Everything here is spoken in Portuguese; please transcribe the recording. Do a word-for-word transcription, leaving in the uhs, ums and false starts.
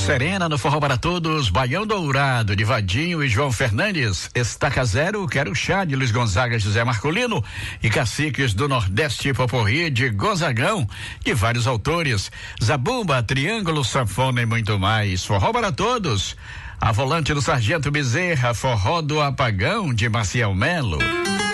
Serena no Forró para Todos, Baião Dourado de Vadinho e João Fernandes, Estaca Zero, Quero Chá de Luiz Gonzaga, José Marcolino e Caciques do Nordeste Poporri de Gonzagão, de vários autores, Zabumba, Triângulo, Sanfona e muito mais. Forró para Todos, A Volante do Sargento Bezerra, Forró do Apagão de Maciel Melo.